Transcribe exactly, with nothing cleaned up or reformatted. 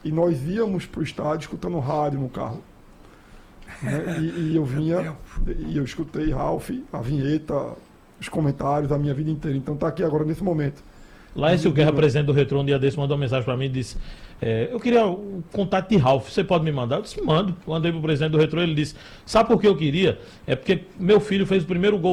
e nós íamos para o estádio escutando rádio no carro. Né? E, e eu vinha, e eu escutei Ralf, a vinheta, os comentários, a minha vida inteira. Então tá aqui agora nesse momento. Laércio Guerra, presidente do Retrô, um dia desse, mandou uma mensagem para mim e disse: é, eu queria o contato de Ralf, você pode me mandar? Eu disse: mando. Mandei para o presidente do Retrô, ele disse: sabe por que eu queria? É porque meu filho fez o primeiro gol